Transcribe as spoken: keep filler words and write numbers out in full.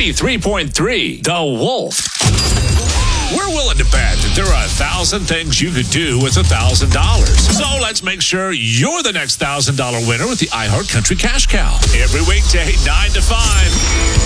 ninety-three point three The Wolf. We're willing to bet that there are a thousand things you could do with a thousand dollars. So let's make sure you're the next thousand dollar winner with the iHeart Country Cash Cow. Every weekday, nine to five.